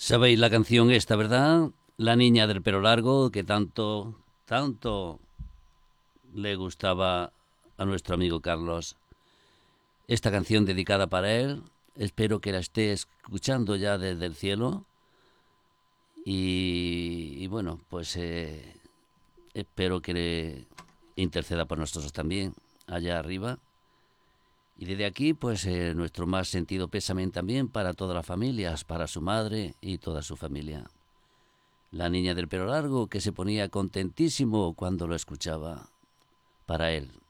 Sabéis la canción esta, ¿verdad? La niña del pelo largo, que tanto le gustaba a nuestro amigo Carlos. Esta canción dedicada para él, espero que la esté escuchando ya desde el cielo. Y bueno, pues espero que le interceda por nosotros también, allá arriba. Y desde aquí, pues nuestro más sentido pésame también para todas las familias, para su madre y toda su familia. La niña del pelo largo que se ponía contentísimo cuando lo escuchaba. Para él.